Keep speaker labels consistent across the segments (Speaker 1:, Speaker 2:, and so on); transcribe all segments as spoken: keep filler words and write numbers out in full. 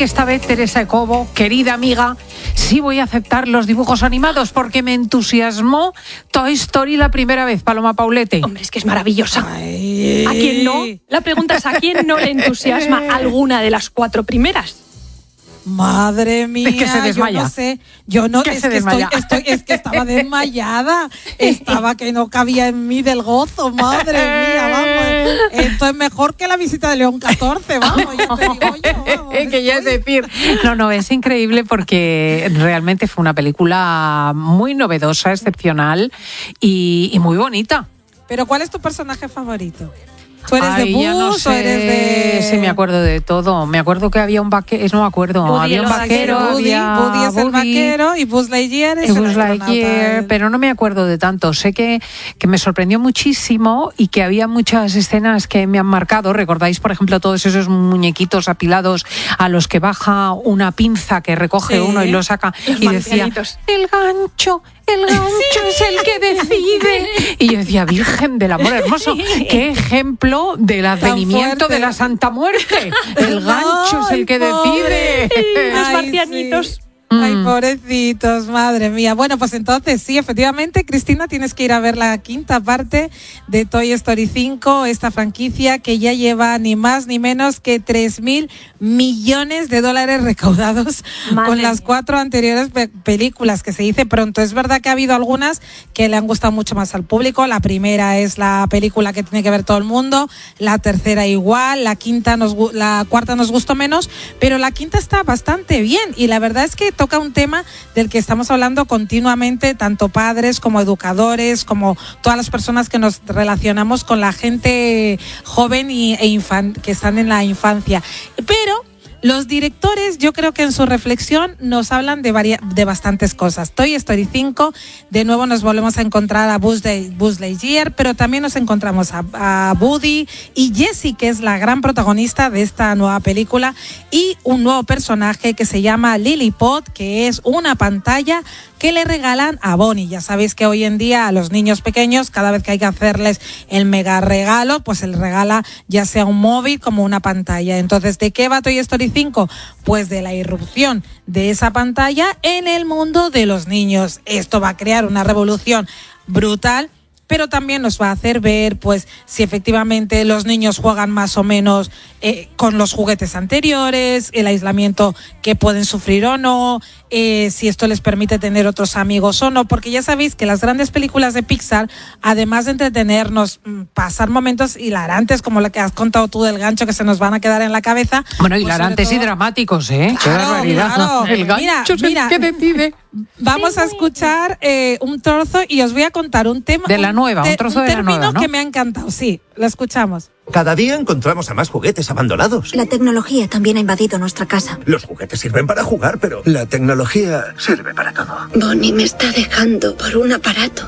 Speaker 1: que esta vez, Teresa Ecobo, querida amiga, sí voy a aceptar los dibujos animados porque me entusiasmó Toy Story la primera vez, Paloma Paulete.
Speaker 2: Hombre, es que es maravillosa.
Speaker 3: Ay.
Speaker 2: ¿A quién no? La pregunta es, ¿a quién no le entusiasma alguna de las cuatro primeras?
Speaker 3: Madre mía,
Speaker 1: es que se desmaya.
Speaker 3: yo no sé, yo no,
Speaker 1: que
Speaker 3: es
Speaker 1: se
Speaker 3: que estoy,
Speaker 1: desmaya.
Speaker 3: estoy, es que estaba desmayada, estaba que no cabía en mí del gozo, madre mía, vamos, esto es mejor que la visita de León catorce, vamos, ya te digo yo, vamos,
Speaker 1: que ya es decir, no, no, es increíble porque realmente fue una película muy novedosa, excepcional y, y muy bonita.
Speaker 3: Pero ¿cuál es tu personaje favorito? ¿Tú eres
Speaker 1: Ay,
Speaker 3: de Buzz
Speaker 1: ya no sé,
Speaker 3: o eres de...?
Speaker 1: Sí, me acuerdo de todo. Me acuerdo que había un vaquero, no me acuerdo,
Speaker 2: Woody,
Speaker 1: había un
Speaker 2: el
Speaker 1: vaquero,
Speaker 2: vaquero.
Speaker 3: Woody,
Speaker 1: había
Speaker 3: Woody es el
Speaker 1: Woody,
Speaker 3: vaquero y Buzz Lightyear es
Speaker 1: y
Speaker 3: el
Speaker 1: Buzz
Speaker 3: astronauta.
Speaker 1: Lightyear, pero no me acuerdo de tanto. Sé que, que me sorprendió muchísimo y que había muchas escenas que me han marcado. ¿Recordáis, por ejemplo, todos esos muñequitos apilados a los que baja una pinza que recoge
Speaker 3: Sí.
Speaker 1: uno y lo saca?
Speaker 2: Los
Speaker 1: Y decía,
Speaker 2: marcianitos.
Speaker 1: el gancho... El gancho es el que decide. Y yo decía, Virgen del Amor Hermoso, qué ejemplo del advenimiento
Speaker 3: fuerte.
Speaker 1: de la Santa Muerte. El gancho es el
Speaker 3: Ay,
Speaker 1: que
Speaker 3: pobre.
Speaker 1: decide.
Speaker 2: Los
Speaker 3: Ay,
Speaker 2: marcianitos.
Speaker 3: sí. Ay,
Speaker 1: Mm.
Speaker 3: pobrecitos, madre mía. Bueno, pues entonces sí, efectivamente, Cristina, tienes que ir a ver la quinta parte de Toy Story cinco, esta franquicia que ya lleva ni más ni menos que tres mil millones de dólares recaudados
Speaker 2: Madre
Speaker 3: con las
Speaker 2: mía.
Speaker 3: cuatro anteriores pe- películas, que se dice pronto. Es verdad que ha habido algunas que le han gustado mucho más al público. La primera es la película que tiene que ver todo el mundo, la tercera igual, la quinta nos gu- la cuarta nos gustó menos, pero la quinta está bastante bien y la verdad es que toca un tema del que estamos hablando continuamente, tanto padres como educadores, como todas las personas que nos relacionamos con la gente joven y, e infan, que están en la infancia. Pero los directores, yo creo que en su reflexión nos hablan de, varia- de bastantes cosas. Toy Story cinco, de nuevo nos volvemos a encontrar a Buzz, de, Buzz Lightyear, pero también nos encontramos a, a Woody y Jessie, que es la gran protagonista de esta nueva película, y un nuevo personaje que se llama Lilliput, que es una pantalla que le regalan a Bonnie. Ya sabéis que hoy en día a los niños pequeños, cada vez que hay que hacerles el mega regalo, pues se les regala ya sea un móvil como una pantalla. Entonces, ¿de qué va Toy Story cinco? Pues de la irrupción de esa pantalla en el mundo de los niños. Esto va a crear una revolución brutal, pero también nos va a hacer ver pues si efectivamente los niños juegan más o menos eh, con los juguetes anteriores, el aislamiento que pueden sufrir o no, eh, si esto les permite tener otros amigos o no, porque ya sabéis que las grandes películas de Pixar, además de entretenernos, pasar momentos hilarantes como la que has contado tú del gancho que se nos van a quedar en la cabeza.
Speaker 1: Bueno,
Speaker 3: pues,
Speaker 1: hilarantes
Speaker 3: sobre
Speaker 1: y
Speaker 3: todo,
Speaker 1: dramáticos, ¿eh? Qué
Speaker 3: Claro,
Speaker 1: barbaridad.
Speaker 3: claro.
Speaker 1: El gancho
Speaker 3: Mira,
Speaker 1: es el
Speaker 3: mira.
Speaker 1: que decide.
Speaker 3: Vamos a escuchar eh, un trozo y os voy a contar un tema.
Speaker 1: De la nueva, un trozo de la
Speaker 3: término
Speaker 1: nueva, ¿no?
Speaker 3: que me ha encantado, sí, lo escuchamos.
Speaker 4: Cada día encontramos a más juguetes abandonados.
Speaker 5: La tecnología también ha invadido nuestra casa.
Speaker 4: Los juguetes sirven para jugar, pero la tecnología sirve para todo.
Speaker 5: Bonnie me está dejando por un aparato.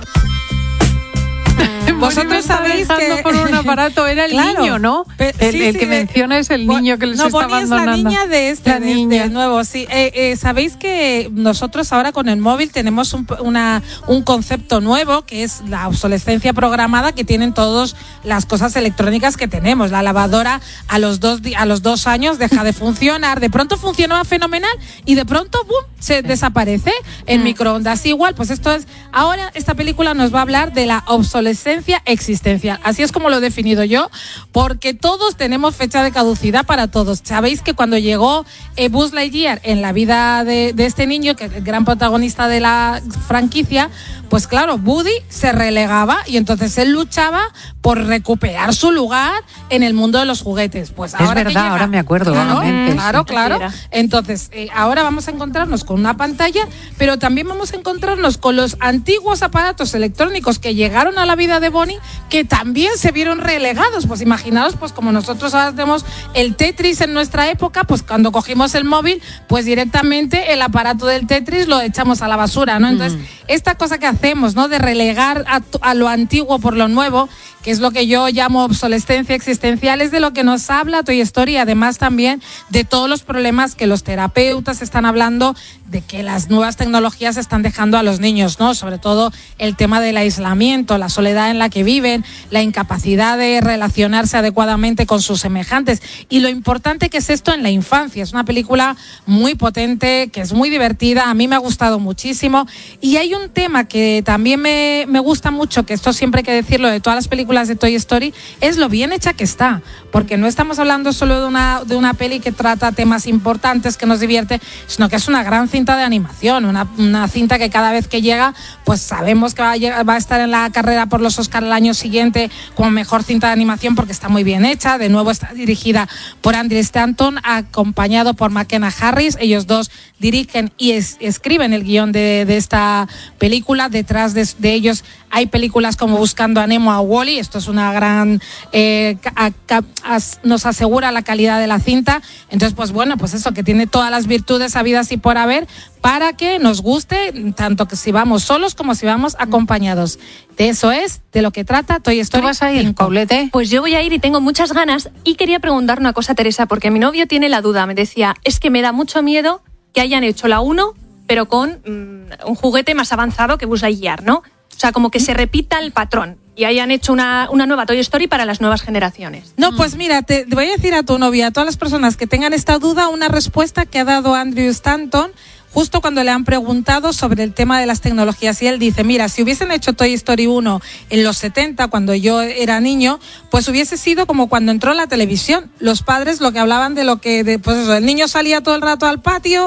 Speaker 3: Vosotros
Speaker 1: Bonnie me está
Speaker 3: sabéis
Speaker 1: dejando
Speaker 3: que
Speaker 1: por un aparato era el
Speaker 3: Claro.
Speaker 1: niño, ¿no?
Speaker 3: Pe-
Speaker 1: el
Speaker 3: sí,
Speaker 1: el
Speaker 3: sí,
Speaker 1: que
Speaker 3: eh,
Speaker 1: menciona es el
Speaker 3: Bo-
Speaker 1: niño que les
Speaker 3: no,
Speaker 1: está
Speaker 3: Bonnie es
Speaker 1: abandonando.
Speaker 3: la niña de este,
Speaker 1: La
Speaker 3: de
Speaker 1: niña.
Speaker 3: este nuevo, sí. Eh, eh, Sabéis que nosotros ahora con el móvil tenemos un, una, un concepto nuevo que es la obsolescencia programada que tienen todas las cosas electrónicas que tenemos. La lavadora a los dos di- a los dos años deja de funcionar, de pronto funcionaba fenomenal y de pronto ¡bum! Se desaparece. En
Speaker 1: Mm.
Speaker 3: microondas igual. Pues esto es, ahora esta película nos va a hablar de la obsolescencia existencial. Así es como lo he definido yo, porque todos tenemos fecha de caducidad para todos. Sabéis que cuando llegó eh, Buzz Lightyear en la vida de, de este niño, que es el gran protagonista de la franquicia, pues claro, Woody se relegaba y entonces él luchaba por recuperar su lugar en el mundo de los juguetes. Pues
Speaker 1: Es
Speaker 3: ahora que
Speaker 1: verdad,
Speaker 3: llega-
Speaker 1: ahora me acuerdo
Speaker 3: Claro,
Speaker 1: vagamente, sí.
Speaker 3: claro, claro.
Speaker 2: Era.
Speaker 3: Entonces, eh, ahora vamos a encontrarnos con una pantalla, pero también vamos a encontrarnos con los antiguos aparatos electrónicos que llegaron a la vida de Bonnie, que también se vieron relegados. Pues imaginaos, pues como nosotros ahora tenemos el Tetris en nuestra época, pues cuando cogimos el móvil, pues directamente el aparato del Tetris lo echamos a la basura, ¿no? Entonces, esta cosa que hacemos, ¿no? De relegar a, a lo antiguo por lo nuevo, que es lo que yo llamo obsolescencia existencial, es de lo que nos habla Toy Story, además también de todos los problemas que los terapeutas están hablando de que las nuevas tecnologías están dejando a los niños, ¿no? Sobre todo el tema del aislamiento, la soledad en la que viven, la incapacidad de relacionarse adecuadamente con sus semejantes y lo importante que es esto en la infancia. Es una película muy potente, que es muy divertida, a mí me ha gustado muchísimo y hay un tema que también me, me gusta mucho, que esto siempre hay que decirlo de todas las películas de Toy Story, es lo bien hecha que está, porque no estamos hablando solo de una, de una peli que trata temas importantes, que nos divierte, sino que es una gran cinta de animación, una, una cinta que cada vez que llega, pues sabemos que va a, llegar, va a estar en la carrera por los Oscar el año siguiente como mejor cinta de animación porque está muy bien hecha. De nuevo está dirigida por Andrew Stanton, acompañado por McKenna Harris. Ellos dos dirigen y es, escriben el guión de, de esta película. Detrás de, de ellos hay películas como Buscando a Nemo, a Wall-E. Esto es una gran... Eh, a, a, a, nos asegura la calidad de la cinta. Entonces, pues bueno, pues eso, que tiene todas las virtudes habidas y por haber para que nos guste, tanto que si vamos solos como si vamos acompañados. De eso es, de lo que trata Toy Story.
Speaker 1: ¿Tú vas a ir, Paulete?
Speaker 2: Pues yo voy a ir y tengo muchas ganas. Y quería preguntar una cosa, Teresa, porque mi novio tiene la duda. Me decía, es que me da mucho miedo que hayan hecho la uno, pero con mmm, un juguete más avanzado que Buzz Lightyear, ¿no? O sea, como que se repita el patrón y hayan hecho una, una nueva Toy Story para las nuevas generaciones.
Speaker 3: No, pues mira, te, te voy a decir a tu novia, a todas las personas que tengan esta duda, una respuesta que ha dado Andrew Stanton justo cuando le han preguntado sobre el tema de las tecnologías. Y él dice, mira, si hubiesen hecho Toy Story uno en los setenta, cuando yo era niño, pues hubiese sido como cuando entró la televisión. Los padres lo que hablaban de lo que, de, pues eso, el niño salía todo el rato al patio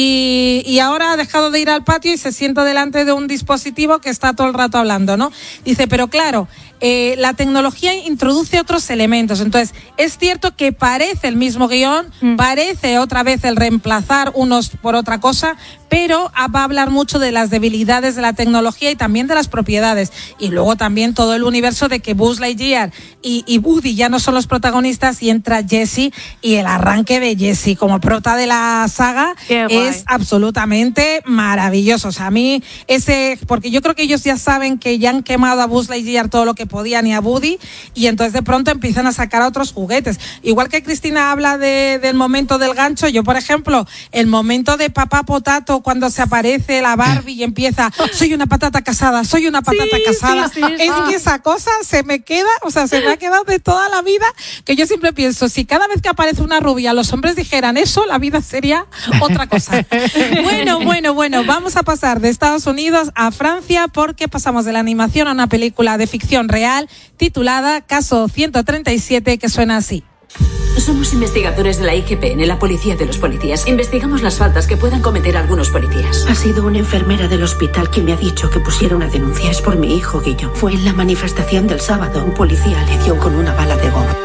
Speaker 3: y, y ahora ha dejado de ir al patio y se sienta delante de un dispositivo que está todo el rato hablando, ¿no? Dice, pero claro, eh, la tecnología introduce otros elementos. Entonces, es cierto que parece el mismo guión, mm. parece otra vez el reemplazar unos por otra cosa, pero va a hablar mucho de las debilidades de la tecnología y también de las propiedades. Y luego también todo el universo de que Buzz Lightyear y, y Woody ya no son los protagonistas y entra Jessie, y el arranque de Jessie como prota de la saga es absolutamente maravilloso. O sea, a mí ese, porque yo creo que ellos ya saben que ya han quemado a Buzz Lightyear todo lo que podían y a Woody, y entonces de pronto empiezan a sacar a otros juguetes. Igual que Cristina habla de, del momento del gancho, yo por ejemplo, el momento de Papá Potato cuando se aparece la Barbie y empieza, soy una patata casada, soy una patata sí, casada. Sí, sí, es sí. que esa cosa se me queda, o sea, se me ha quedado de toda la vida, que yo siempre pienso, si cada vez que aparece una rubia los hombres dijeran eso, la vida sería otra cosa. Bueno, bueno, bueno, vamos a pasar de Estados Unidos a Francia, porque pasamos de la animación a una película de ficción real titulada Caso ciento treinta y siete, que suena así.
Speaker 6: Somos investigadores de la I G P N, la policía de los policías. Investigamos las faltas que puedan cometer algunos policías.
Speaker 7: Ha sido una enfermera del hospital quien me ha dicho que pusiera una denuncia. Es por mi hijo, Guillo. Fue en la manifestación del sábado. Un policía le dio con una bala de goma.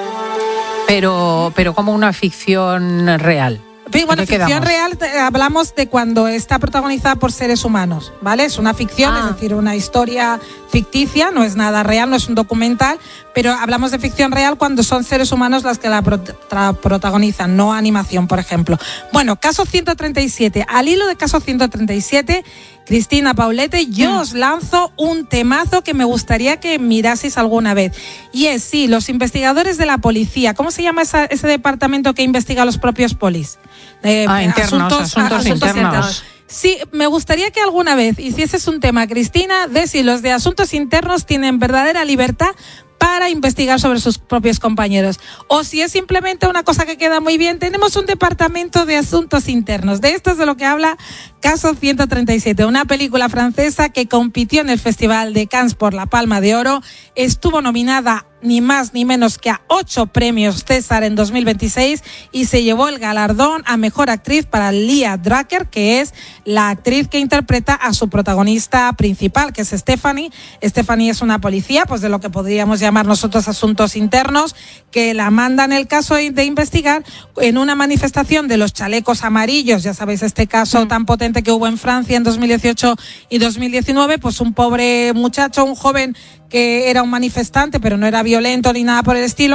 Speaker 1: Pero, pero como una ficción real.
Speaker 3: Bueno, ficción real, hablamos de cuando está protagonizada por seres humanos, ¿vale? Es una ficción, ah. es decir, una historia ficticia, no es nada real, no es un documental, pero hablamos de ficción real cuando son seres humanos las que la pro- tra- protagonizan, no animación, por ejemplo. Bueno, Caso ciento treinta y siete. Al hilo de Caso ciento treinta y siete, Cristina, Paulete, yo mm. os lanzo un temazo que me gustaría que miraseis alguna vez. Y es, sí, los investigadores de la policía. ¿Cómo se llama esa, ese departamento que investiga a los propios polis? Eh,
Speaker 1: ah, internos, asuntos, asuntos, asuntos internos. internos.
Speaker 3: Sí, me gustaría que alguna vez hicieses un tema, Cristina, de si los de asuntos internos tienen verdadera libertad para investigar sobre sus propios compañeros. O si es simplemente una cosa que queda muy bien, tenemos un departamento de asuntos internos. De esto es de lo que habla Caso ciento treinta y siete, una película francesa que compitió en el Festival de Cannes por la Palma de Oro, estuvo nominada ni más ni menos que a ocho premios César en dos mil veintiséis y se llevó el galardón a Mejor Actriz para Leah Drucker, que es la actriz que interpreta a su protagonista principal, que es Stephanie. Stephanie es una policía, pues de lo que podríamos llamar nosotros asuntos internos, que la mandan el caso de investigar en una manifestación de los chalecos amarillos. Ya sabéis, este caso mm. tan potente que hubo en Francia en dos mil dieciocho y dos mil diecinueve, pues un pobre muchacho, un joven que era un manifestante, pero no era violento ni nada por el estilo,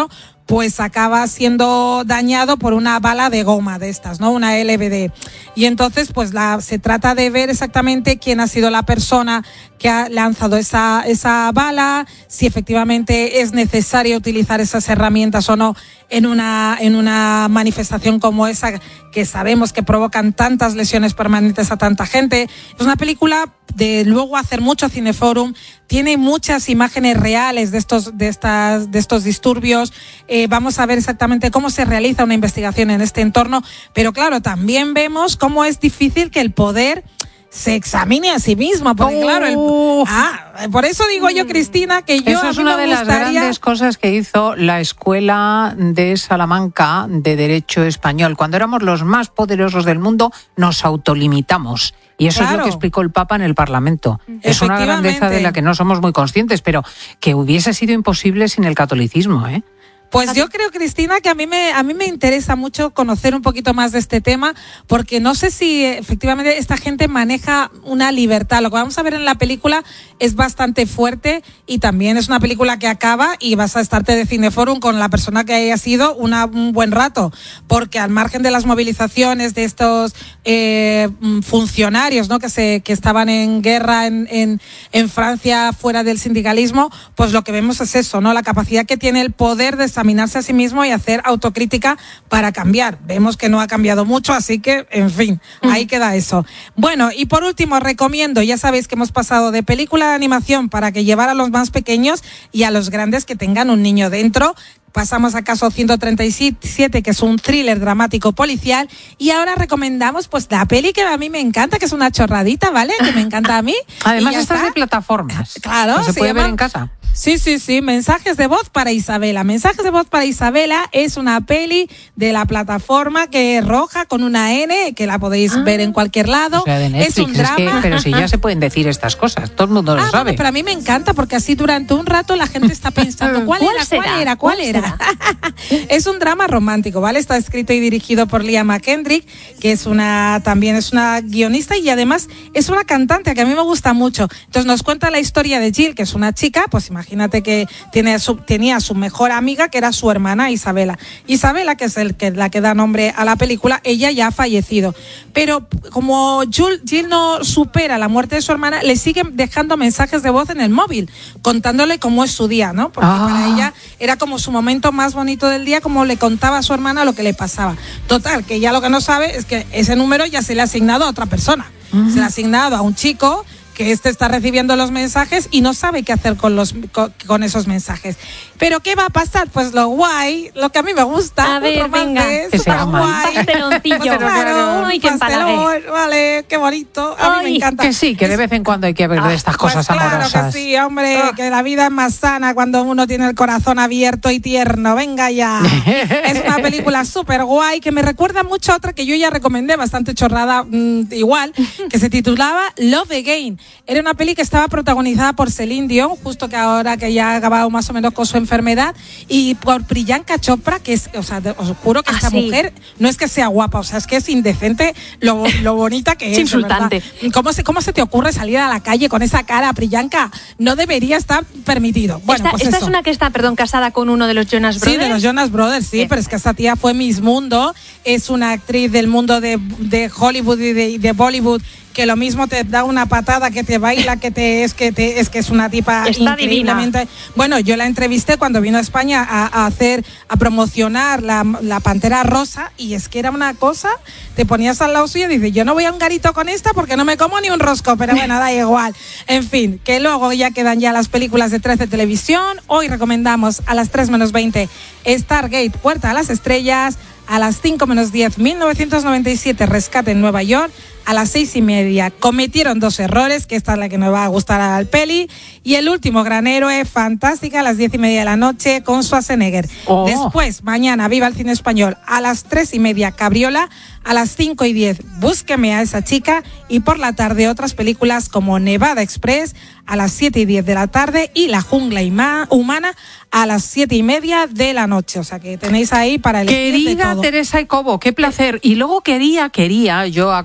Speaker 3: pues acaba siendo dañado por una bala de goma de estas, ¿no? Una L B D. Y entonces, pues la, se trata de ver exactamente quién ha sido la persona que ha lanzado esa, esa bala, si efectivamente es necesario utilizar esas herramientas o no en una, en una manifestación como esa, que sabemos que provocan tantas lesiones permanentes a tanta gente. Es una película de luego hacer mucho Cineforum, tiene muchas imágenes reales de estos, de estas, de estos disturbios. Eh, vamos a ver exactamente cómo se realiza una investigación en este entorno, pero claro, también vemos cómo es difícil que el poder se examine a sí mismo, porque oh. claro, el, ah, por eso digo yo, Cristina, que yo
Speaker 1: eso es una de
Speaker 3: gustaría...
Speaker 1: las grandes cosas que hizo la Escuela de Salamanca de Derecho Español. Cuando éramos los más poderosos del mundo, nos autolimitamos. Y eso claro. es lo que explicó el Papa en el Parlamento. Es una grandeza de la que no somos muy conscientes, pero que hubiese sido imposible sin el catolicismo, ¿eh?
Speaker 3: Pues yo creo, Cristina, que a mí me a mí me interesa mucho conocer un poquito más de este tema, porque no sé si efectivamente esta gente maneja una libertad. Lo que vamos a ver en la película es bastante fuerte y también es una película que acaba y vas a estarte de Cineforum con la persona que haya sido una, un buen rato, porque al margen de las movilizaciones de estos eh, funcionarios, ¿no? que se que estaban en guerra en, en, en Francia fuera del sindicalismo, pues lo que vemos es eso, ¿no? La capacidad que tiene el poder de examinarse a sí mismo y hacer autocrítica para cambiar. Vemos que no ha cambiado mucho, así que, en fin, ahí queda eso. Bueno, y por último, recomiendo, ya sabéis que hemos pasado de película de animación para que llevar a los más pequeños y a los grandes que tengan un niño dentro. Pasamos a Caso ciento treinta y siete, que es un thriller dramático policial, y ahora recomendamos pues la peli que a mí me encanta, que es una chorradita, ¿vale? Que me encanta a mí.
Speaker 1: Además estás de plataformas.
Speaker 3: Claro.
Speaker 1: No se, se puede llama... ver en casa.
Speaker 3: Sí, sí, sí, Mensajes de voz para Isabela. Mensajes de voz para Isabela es una peli de la plataforma que es roja con una N, que la podéis ah, ver en cualquier lado.
Speaker 1: O sea, de Netflix,
Speaker 3: es un drama.
Speaker 1: Es que, pero si ya se pueden decir estas cosas, todo el mundo lo
Speaker 3: ah,
Speaker 1: sabe.
Speaker 3: Bueno, pero a mí me encanta porque así durante un rato la gente está pensando, ¿cuál, ¿cuál era? Será? ¿Cuál era? ¿Cuál, ¿Cuál era? Es un drama romántico, ¿vale? Está escrito y dirigido por Leah McKendrick, que es una, también es una guionista y además es una cantante que a mí me gusta mucho. Entonces nos cuenta la historia de Jill, que es una chica, pues imagínate que tiene su, tenía su mejor amiga, que era su hermana Isabela. Isabela, que es el que, la que da nombre a la película, ella ya ha fallecido. Pero como Jill, Jill no supera la muerte de su hermana, le siguen dejando mensajes de voz en el móvil, contándole cómo es su día, ¿no? Porque ah. para ella era como su momento más bonito del día, como le contaba a su hermana lo que le pasaba. Total, que ella lo que no sabe es que ese número ya se le ha asignado a otra persona. Uh-huh. Se le ha asignado a un chico que este está recibiendo los mensajes y no sabe qué hacer con los con, con esos mensajes. Pero ¿qué va a pasar? Pues lo guay, lo que a mí me gusta,
Speaker 2: a ver,
Speaker 3: un romance,
Speaker 2: venga,
Speaker 3: súper guay.
Speaker 2: Un pasteloncillo.
Speaker 3: Claro,
Speaker 2: Uy, qué
Speaker 3: pastelón, vale, qué bonito. A
Speaker 2: Ay,
Speaker 3: mí me encanta.
Speaker 1: Que sí, que de vez en cuando hay que ver de estas
Speaker 3: pues
Speaker 1: cosas
Speaker 3: claro
Speaker 1: amorosas.
Speaker 3: Claro que sí, hombre, ah. que la vida es más sana cuando uno tiene el corazón abierto y tierno. Venga ya. Es una película súper guay que me recuerda mucho a otra que yo ya recomendé, bastante chorrada, mmm, igual, que se titulaba Love Again. Era una peli que estaba protagonizada por Celine Dion, justo que ahora que ya ha acabado más o menos con su enfermedad, y por Priyanka Chopra, que es, o sea, os juro que ah, esta sí. mujer no es que sea guapa, o sea, es que es indecente lo, lo bonita que es.
Speaker 2: Es insultante.
Speaker 3: ¿Cómo se, ¿Cómo se te ocurre salir a la calle con esa cara, Priyanka? No debería estar permitido. Bueno,
Speaker 2: esta
Speaker 3: pues
Speaker 2: esta
Speaker 3: eso.
Speaker 2: es una que está, perdón, casada con uno de los Jonas Brothers.
Speaker 3: Sí, de los Jonas Brothers, sí, Bien. Pero es que esta tía fue Miss Mundo, es una actriz del mundo de, de Hollywood y de, de Bollywood, que lo mismo te da una patada, que te baila, que te es que te es que es una tipa
Speaker 2: Está
Speaker 3: increíblemente. Divina. Bueno, yo la entrevisté cuando vino a España a, a hacer, a promocionar la, la Pantera Rosa, y es que era una cosa, te ponías al lado suyo y dices, yo no voy a un garito con esta porque no me como ni un rosco, pero bueno, da igual. En fin, que luego ya quedan ya las películas de trece Televisión. Hoy recomendamos a las tres menos veinte Stargate, Puerta a las Estrellas, a las cinco menos diez mil novecientos noventa y siete Rescate en Nueva York, a las seis y media Cometieron dos errores, que esta es la que nos va a gustar al peli, y El último gran héroe, fantástica, a las diez y media de la noche con Schwarzenegger. Oh. Después, mañana, Viva el Cine Español, a las tres y media Cabriola, a las cinco y diez Búsqueme a esa chica, y por la tarde otras películas como Nevada Express a las siete y diez de la tarde y La jungla humana a las siete y media de la noche. O sea que tenéis ahí para elegir.
Speaker 1: Querida
Speaker 3: de todo.
Speaker 1: Teresa y Cobo, qué placer. Y luego quería, quería yo acompañar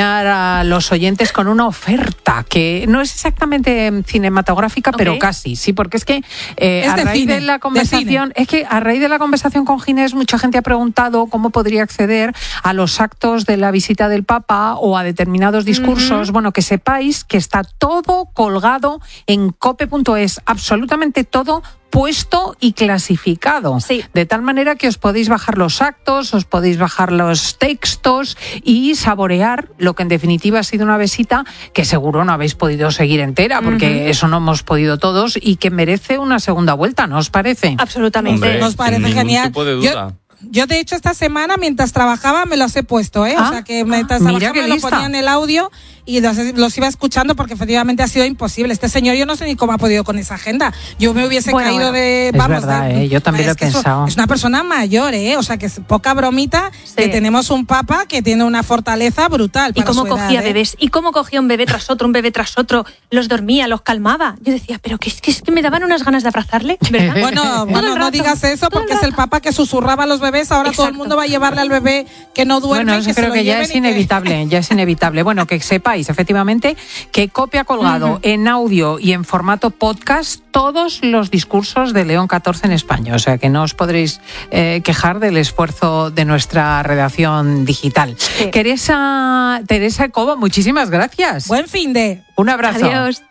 Speaker 1: acompañar a los oyentes con una oferta que no es exactamente cinematográfica, okay, pero casi, sí, porque es que eh,
Speaker 3: es
Speaker 1: a
Speaker 3: de
Speaker 1: raíz
Speaker 3: cine,
Speaker 1: de la conversación, de es que a raíz de la conversación con Ginés, mucha gente ha preguntado cómo podría acceder a los actos de la visita del Papa o a determinados discursos. Uh-huh. Bueno, que sepáis que está todo colgado en cope punto es, absolutamente todo puesto y clasificado,
Speaker 2: sí,
Speaker 1: de tal manera que os podéis bajar los actos, os podéis bajar los textos y saborear lo que en definitiva ha sido una visita que seguro no habéis podido seguir entera, porque uh-huh, eso no hemos podido todos y que merece una segunda vuelta, ¿no os parece?
Speaker 2: Absolutamente.
Speaker 3: Hombre, nos parece
Speaker 8: sin
Speaker 3: genial.
Speaker 8: Tipo de duda.
Speaker 3: Yo, Yo, de hecho, esta semana, mientras trabajaba, me los he puesto, ¿eh?
Speaker 1: Ah,
Speaker 3: o sea, que mientras
Speaker 1: ah,
Speaker 3: trabajaba me lo ponía en el audio y los, los iba escuchando porque efectivamente ha sido imposible. Este señor, yo no sé ni cómo ha podido con esa agenda. Yo me hubiese
Speaker 1: bueno,
Speaker 3: caído
Speaker 1: bueno,
Speaker 3: de...
Speaker 1: Es
Speaker 3: vamos,
Speaker 1: verdad,
Speaker 3: de,
Speaker 1: ¿eh? Yo también lo he pensado.
Speaker 3: Es una persona mayor, ¿eh? O sea, que es poca bromita,
Speaker 2: sí,
Speaker 3: que tenemos un papa que tiene una fortaleza brutal.
Speaker 2: Y
Speaker 3: para
Speaker 2: cómo
Speaker 3: su
Speaker 2: cogía
Speaker 3: edad, ¿eh?
Speaker 2: bebés, y cómo cogía un bebé tras otro, un bebé tras otro, los dormía, los calmaba. Yo decía, pero que es que, es que me daban unas ganas de abrazarle, ¿verdad?
Speaker 3: Bueno, bueno no digas eso porque es el papa que susurraba a los bebés, ahora
Speaker 2: exacto,
Speaker 3: todo el mundo va a llevarle al bebé que no duerme.
Speaker 1: Bueno,
Speaker 3: que
Speaker 1: creo
Speaker 3: se
Speaker 1: que ya es inevitable, que... ya es inevitable. Bueno, que sepáis efectivamente que Cope ha colgado uh-huh, en audio y en formato podcast todos los discursos de León catorce en España, o sea que no os podréis eh, quejar del esfuerzo de nuestra redacción digital. Sí. Teresa, Teresa Cobo, muchísimas gracias.
Speaker 3: Buen fin de.
Speaker 1: Un abrazo.
Speaker 2: Adiós.